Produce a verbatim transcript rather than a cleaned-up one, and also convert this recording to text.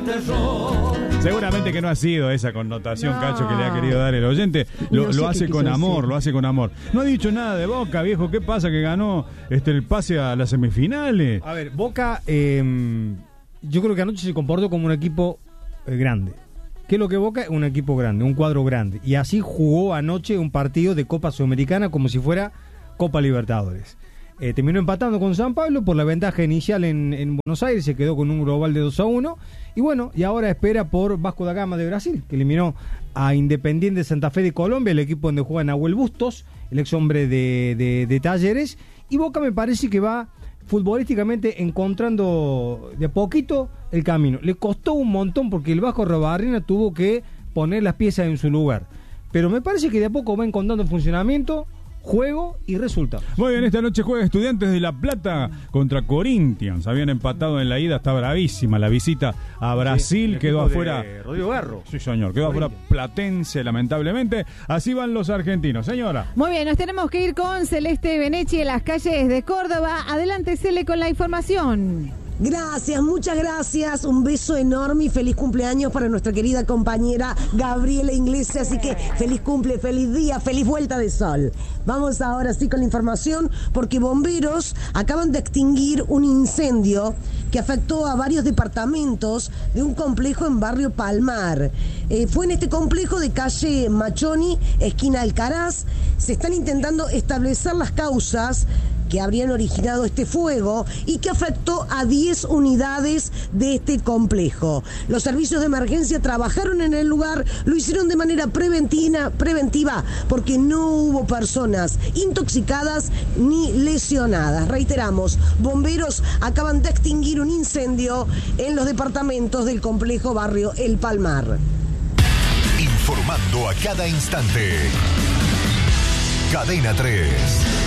Seguramente que no ha sido esa connotación, no. Cacho, que le ha querido dar el oyente. Lo, no sé lo hace con amor, decir. lo hace con amor. No ha dicho nada de Boca, viejo. ¿Qué pasa? Que ganó este el pase a las semifinales. A ver, Boca, eh, yo creo que anoche se comportó como un equipo eh, grande. ¿Qué es lo que Boca? Un equipo grande, un cuadro grande. Y así jugó anoche un partido de Copa Sudamericana como si fuera Copa Libertadores. Eh, terminó empatando con San Pablo por la ventaja inicial en, en Buenos Aires, se quedó con un global de dos a uno. Y bueno, y ahora espera por Vasco da Gama de Brasil, que eliminó a Independiente Santa Fe de Colombia, el equipo donde juega Nahuel Bustos, el ex hombre de, de, de Talleres. Y Boca me parece que va futbolísticamente encontrando de a poquito el camino. Le costó un montón porque el Vasco Arrobarrena tuvo que poner las piezas en su lugar. Pero me parece que de a poco va encontrando funcionamiento, juego y resultados. Muy bien, esta noche juega Estudiantes de La Plata contra Corinthians. Habían empatado en la ida, está bravísima la visita a Brasil, sí, quedó afuera Rodrigo Garro. Sí, señor, quedó afuera Platense, lamentablemente. Así van los argentinos, señora. Muy bien, nos tenemos que ir con Celeste Benechi en las calles de Córdoba. Adelante, Cele, con la información. Gracias, muchas gracias, un beso enorme y feliz cumpleaños para nuestra querida compañera Gabriela Iglesias, así que feliz cumple, feliz día, feliz vuelta de sol. Vamos ahora sí con la información, porque bomberos acaban de extinguir un incendio que afectó a varios departamentos de un complejo en barrio Palmar. Eh, fue en este complejo de calle Machoni, esquina Alcaraz. Se están intentando establecer las causas que habrían originado este fuego y que afectó a diez unidades de este complejo. Los servicios de emergencia trabajaron en el lugar, lo hicieron de manera preventiva, preventiva porque no hubo personas intoxicadas ni lesionadas. Reiteramos, bomberos acaban de extinguir un incendio en los departamentos del complejo barrio El Palmar. Informando a cada instante. Cadena tres.